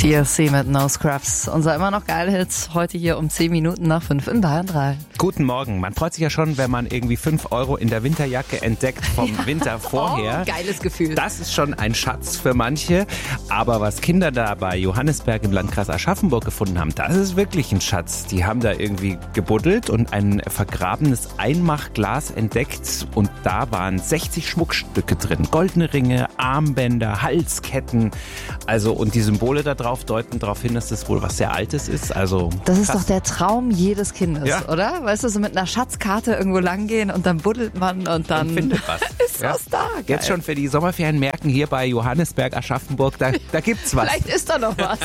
TLC mit No Scrubs. Unser immer noch geile Hits heute hier um 10 Minuten nach 5 in Bayern 3. Guten Morgen. Man freut sich ja schon, wenn man irgendwie 5 € in der Winterjacke entdeckt vom Winter vorher. Oh, geiles Gefühl. Das ist schon ein Schatz für manche. Aber was Kinder da bei Johannisberg im Landkreis Aschaffenburg gefunden haben, das ist wirklich ein Schatz. Die haben da irgendwie gebuddelt und ein vergrabenes Einmachglas entdeckt. Und da waren 60 Schmuckstücke drin. Goldene Ringe, Armbänder, Halsketten. Also, und die Symbole da drauf deuten darauf hin, dass das wohl was sehr Altes ist. Also, das ist krass. doch der Traum jedes Kindes, Ja. oder? Weißt du, so mit einer Schatzkarte irgendwo langgehen und dann buddelt man und dann findet was. ist was da. Geil. Jetzt schon für die Sommerferien merken hier bei Johannisberg, Aschaffenburg, da gibt's was. Vielleicht ist da noch was.